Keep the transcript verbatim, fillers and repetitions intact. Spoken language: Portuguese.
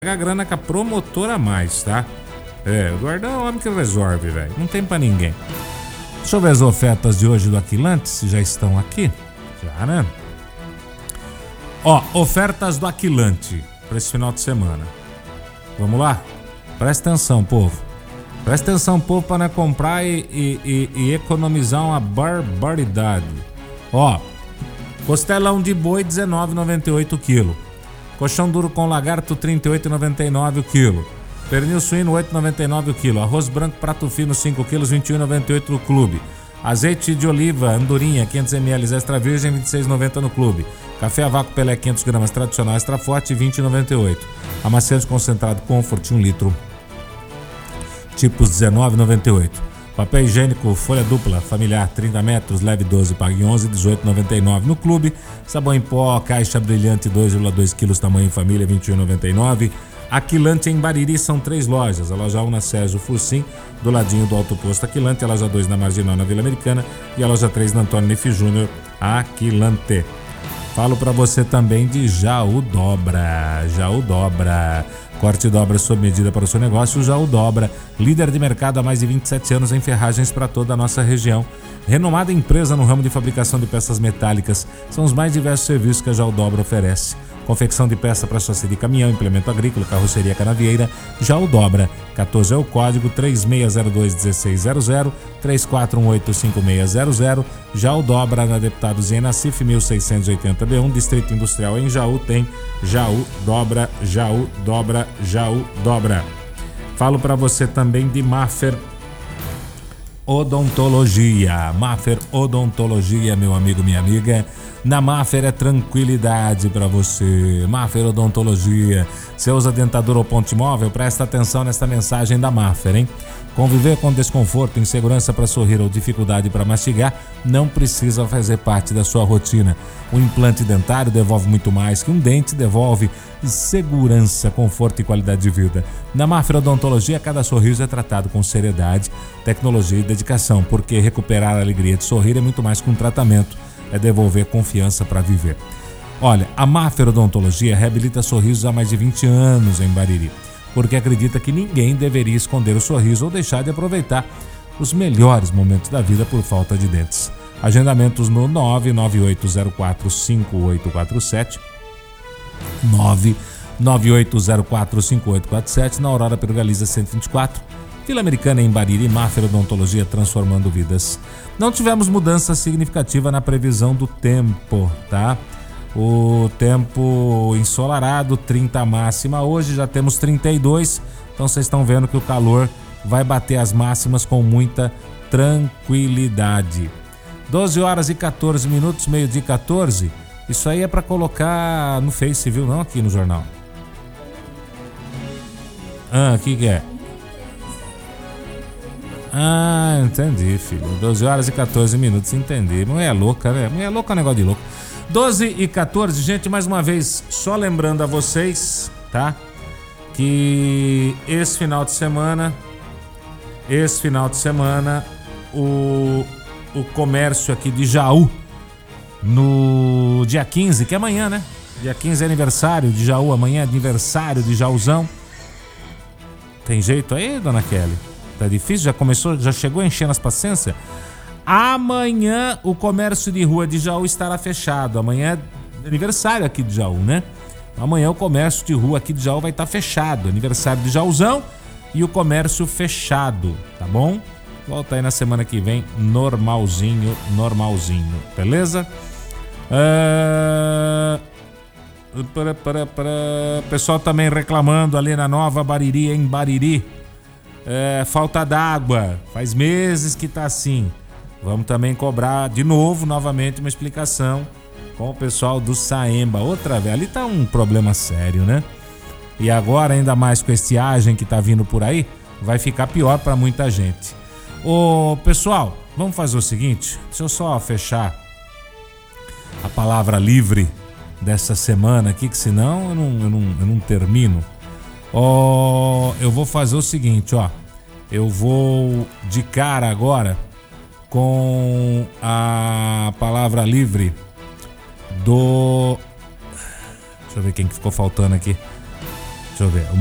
a grana com a promotora a mais, tá? É, o Eduardão é o homem que resolve, velho. Não tem pra ninguém. Deixa eu ver as ofertas de hoje do Aquilante, se já estão aqui. Já, né? Ó, ofertas do Aquilante pra esse final de semana. Vamos lá? Presta atenção, povo. Presta atenção, povo, pra não comprar e, e, e, e economizar uma barbaridade. Ó, costelão de boi dezenove reais e noventa e oito quilo. Colchão duro com lagarto trinta e oito reais e noventa e nove o quilo. Pernil suíno oito reais e noventa e nove o quilo. Arroz branco prato fino cinco quilos vinte e um reais e noventa e oito no clube. Azeite de oliva andorinha quinhentos mililitros extra virgem vinte e seis reais e noventa no clube. Café a vácuo Pelé quinhentos gramas tradicional extra forte vinte reais e noventa e oito. Amaciante concentrado Comfort um litro. Tipos dezenove reais e noventa e oito. Papel higiênico folha dupla familiar trinta metros leve doze pague onze dezoito reais e noventa e nove no clube. Sabão em pó caixa brilhante dois vírgula dois quilos tamanho família vinte e um reais e noventa e nove. Aquilante em Bariri são três lojas. A loja um na Sérgio Fursim, do ladinho do Alto Posto Aquilante. A loja dois na Marginal, na Vila Americana. E a loja três na Antônio Neff Júnior, Aquilante. Falo pra você também de Jaú Dobra. Jaú Dobra. Corte e dobra sob medida para o seu negócio. Jaú Dobra. Líder de mercado há mais de vinte e sete anos em ferragens para toda a nossa região. Renomada empresa no ramo de fabricação de peças metálicas. São os mais diversos serviços que a Jaú Dobra oferece. Confecção de peça para chassi de caminhão, implemento agrícola, carroceria canavieira. Jaú Dobra. quatorze é o código três seis zero dois um seis zero zero, três quatro um oito cinco seis zero zero. Jaú Dobra na Deputado Zé Nassif mil seiscentos e oitenta B um, Distrito Industrial em Jaú. Tem Jaú Dobra, Jaú Dobra, Jaú Dobra. Falo para você também de Maffer Odontologia. Maffer Odontologia, meu amigo, minha amiga. Na Maffer é tranquilidade para você. Maffer Odontologia. Você usa dentadura ou ponte móvel? Presta atenção nesta mensagem da Maffer, hein? Conviver com desconforto, insegurança para sorrir ou dificuldade para mastigar não precisa fazer parte da sua rotina. O implante dentário devolve muito mais que um dente, devolve segurança, conforto e qualidade de vida. Na Maffer Odontologia, cada sorriso é tratado com seriedade, tecnologia e dedicação, porque recuperar a alegria de sorrir é muito mais que um tratamento, é devolver confiança para viver. Olha, a Maffer Odontologia reabilita sorrisos há mais de vinte anos em Bariri, porque acredita que ninguém deveria esconder o sorriso ou deixar de aproveitar os melhores momentos da vida por falta de dentes. Agendamentos no nove nove oito zero quatro cinco oito quatro sete, nove nove oito zero quatro cinco oito quatro sete, na Aurora Perugaliza cento e vinte e quatro, Vila Americana em Bariri. Maffer Odontologia, transformando vidas. Não tivemos mudança significativa na previsão do tempo, tá? O tempo ensolarado, trinta máxima. Hoje já temos trinta e dois, então vocês estão vendo que o calor vai bater as máximas com muita tranquilidade. doze horas e quatorze minutos, meio-dia e quatorze. Isso aí é para colocar no Face, viu? Não aqui no jornal. Ah, o que que é? Ah, entendi, filho. doze horas e quatorze minutos, entendi. Mulher é louca, né? Mulher é louca é um negócio de louco. doze e quatorze, gente, mais uma vez, só lembrando a vocês, tá? Que esse final de semana, esse final de semana, o, o comércio aqui de Jaú, no dia quinze, que é amanhã, né? Dia quinze é aniversário de Jaú, amanhã é aniversário de Jaúzão. Tem jeito aí, dona Kelly? Tá difícil? Já começou, já chegou enchendo as paciências? Amanhã o comércio de rua de Jaú estará fechado. Amanhã é aniversário aqui de Jaú, né? Amanhã o comércio de rua aqui de Jaú vai estar fechado. Aniversário de Jaúzão e o comércio fechado, tá bom? Volta aí na semana que vem, normalzinho, normalzinho, beleza? Uh... Para, para, para. Pessoal também reclamando ali na Nova Bariri, em Bariri. É, falta d'água. Faz meses que tá assim. Vamos também cobrar de novo, novamente, uma explicação com o pessoal do Saemba. Outra vez, ali tá um problema sério, né? E agora, ainda mais com a estiagem que tá vindo por aí, vai ficar pior para muita gente. Ô, pessoal, vamos fazer o seguinte. Deixa eu só fechar a palavra livre dessa semana aqui, que senão eu não, eu não, eu não termino. Ó, eu vou fazer o seguinte, ó. Eu vou de cara agora com a palavra livre do... Deixa eu ver quem que ficou faltando aqui. Deixa Deixa eu ver.